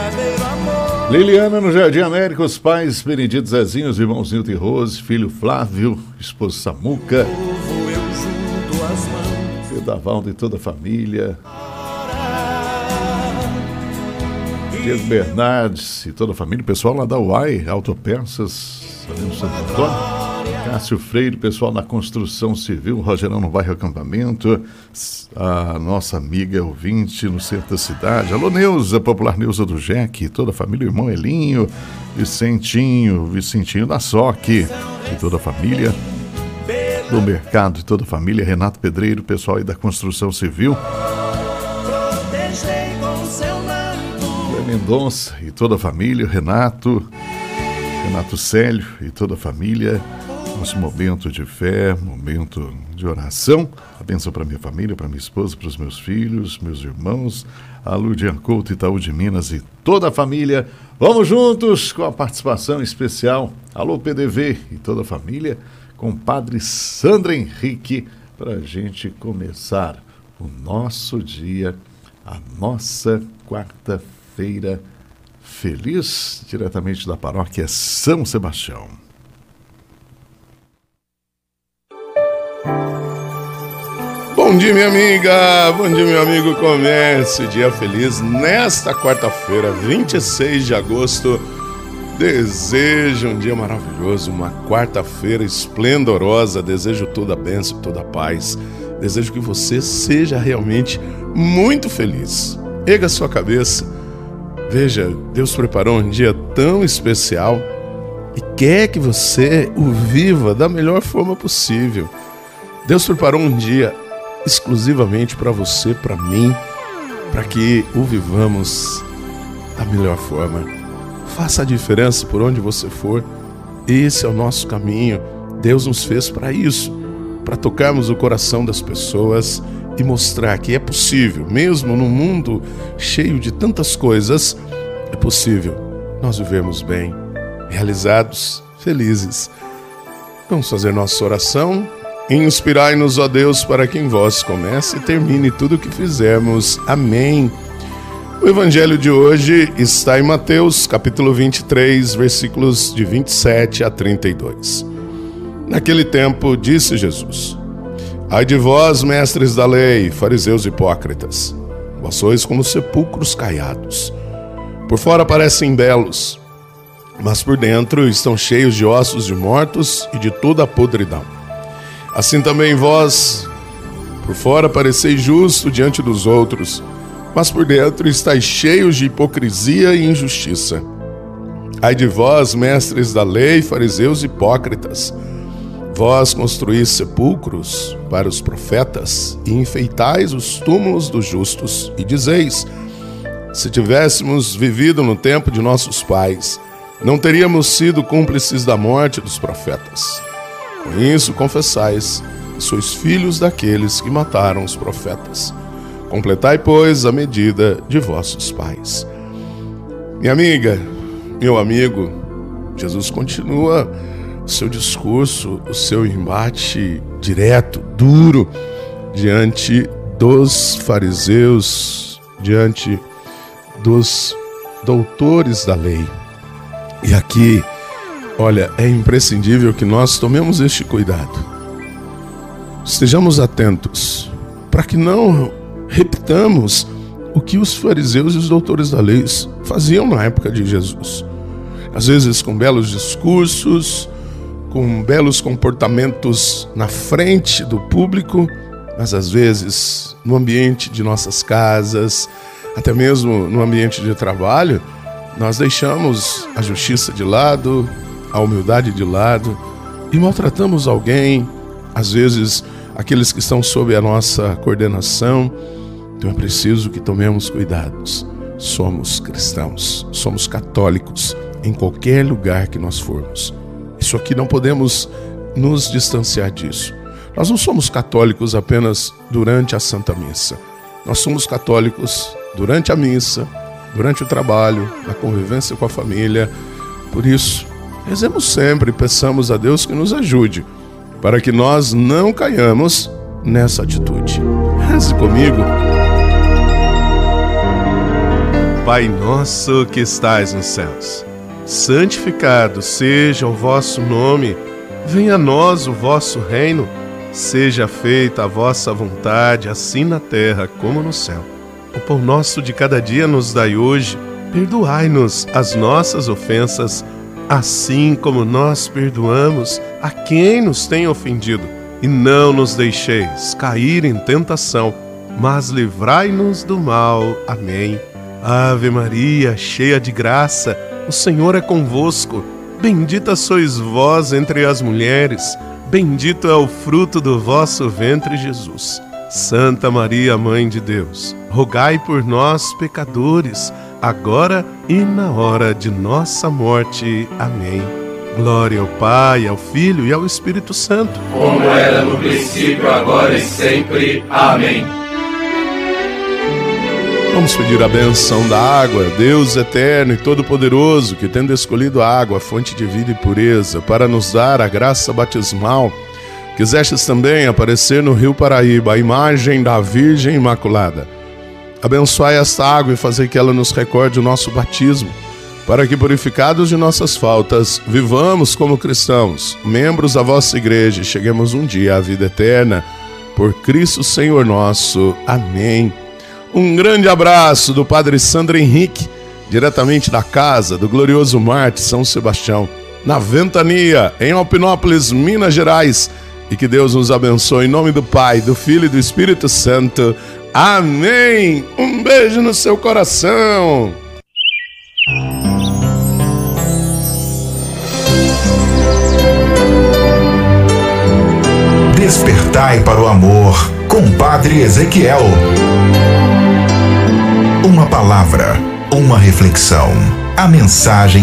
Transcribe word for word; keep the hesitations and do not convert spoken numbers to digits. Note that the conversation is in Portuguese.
Liliana no Jardim América, os pais Benedito Zezinho, os irmãos Nilton e Rose, filho Flávio, esposo Samuca, Davaldo e toda a família, Diego Bernardes e toda a família, pessoal lá da U A I, Autopeças, ali no Santo Antônio, Cássio Freire, pessoal na construção civil, Rogerão no bairro Acampamento, a nossa amiga ouvinte no centro da cidade, alô Neuza, popular Neuza do Jeque, toda a família, o irmão Elinho, Vicentinho, Vicentinho da Soque e toda a família do mercado e toda a família, Renato Pedreiro, pessoal aí da construção civil, Léo Mendonça e toda a família, Renato, Renato Célio e toda a família, nosso momento de fé, momento de oração, a bênção para minha família, para minha esposa, para os meus filhos, meus irmãos, a Ludian Couto, Itaú de Minas e toda a família. Vamos juntos com a participação especial, alô P D V e toda a família, com o Padre Sandro Henrique, para a gente começar o nosso dia, a nossa quarta-feira feliz, diretamente da paróquia São Sebastião. Bom dia, minha amiga, bom dia, meu amigo, comece dia feliz nesta quarta-feira, vinte e seis de agosto. Desejo um dia maravilhoso, uma quarta-feira esplendorosa. Desejo toda a bênção, toda a paz. Desejo que você seja realmente muito feliz. Erga sua cabeça. Veja, Deus preparou um dia tão especial e quer que você o viva da melhor forma possível. Deus preparou um dia exclusivamente para você, para mim, para que o vivamos da melhor forma. Faça a diferença por onde você for. Esse é o nosso caminho. Deus nos fez para isso, para tocarmos o coração das pessoas e mostrar que é possível, mesmo num mundo cheio de tantas coisas, é possível nós vivermos bem, realizados, felizes. Vamos fazer nossa oração. Inspirai-nos, ó Deus, para que em vós comece e termine tudo o que fizermos. Amém. O evangelho de hoje está em Mateus, capítulo vinte e três, versículos de vinte e sete a trinta e dois. Naquele tempo, disse Jesus: Ai de vós, mestres da lei, fariseus hipócritas, vós sois como sepulcros caiados. Por fora parecem belos, mas por dentro estão cheios de ossos de mortos e de toda a podridão. Assim também vós, por fora pareceis justo diante dos outros, mas por dentro estáis cheios de hipocrisia e injustiça. Ai de vós, mestres da lei, fariseus hipócritas, vós construís sepulcros para os profetas e enfeitais os túmulos dos justos, e dizeis: se tivéssemos vivido no tempo de nossos pais, não teríamos sido cúmplices da morte dos profetas. Com isso confessais que sois filhos daqueles que mataram os profetas. Completai, pois, a medida de vossos pais. Minha amiga, meu amigo, Jesus continua o seu discurso, o seu embate direto, duro, diante dos fariseus, diante dos doutores da lei. E aqui, olha, é imprescindível que nós tomemos este cuidado. Estejamos atentos para que não repitamos o que os fariseus e os doutores da lei faziam na época de Jesus. Às vezes com belos discursos, com belos comportamentos na frente do público, mas às vezes no ambiente de nossas casas, até mesmo no ambiente de trabalho, nós deixamos a justiça de lado, a humildade de lado e maltratamos alguém, às vezes aqueles que estão sob a nossa coordenação. Então é preciso que tomemos cuidados. Somos cristãos, somos católicos em qualquer lugar que nós formos. Isso aqui não podemos nos distanciar disso. Nós não somos católicos apenas durante a Santa Missa. Nós somos católicos durante a missa, durante o trabalho, na convivência com a família. Por isso, rezemos sempre e peçamos a Deus que nos ajude, para que nós não caiamos nessa atitude. Reze comigo. Pai nosso que estais nos céus, santificado seja o vosso nome, venha a nós o vosso reino, seja feita a vossa vontade, assim na terra como no céu. O pão nosso de cada dia nos dai hoje, perdoai-nos as nossas ofensas, assim como nós perdoamos a quem nos tem ofendido. E não nos deixeis cair em tentação, mas livrai-nos do mal. Amém. Ave Maria, cheia de graça, o Senhor é convosco. Bendita sois vós entre as mulheres, bendito é o fruto do vosso ventre, Jesus. Santa Maria, Mãe de Deus, rogai por nós, pecadores, agora e na hora de nossa morte. Amém. Glória ao Pai, ao Filho e ao Espírito Santo, como era no princípio, agora e sempre. Amém. Vamos pedir a benção da água. Deus eterno e todo-poderoso, que tendo escolhido a água, fonte de vida e pureza, para nos dar a graça batismal, quisestes também aparecer no Rio Paraíba, a imagem da Virgem Imaculada. Abençoai esta água e fazei que ela nos recorde o nosso batismo, para que, purificados de nossas faltas, vivamos como cristãos, membros da vossa igreja, e cheguemos um dia à vida eterna. Por Cristo Senhor nosso. Amém. Um grande abraço do Padre Sandro Henrique, diretamente da casa do glorioso Marte São Sebastião, na Ventania, em Alpinópolis, Minas Gerais. E que Deus nos abençoe em nome do Pai, do Filho e do Espírito Santo. Amém. Um beijo no seu coração. Despertai para o amor com Padre Ezequiel. Uma palavra, uma reflexão. A mensagem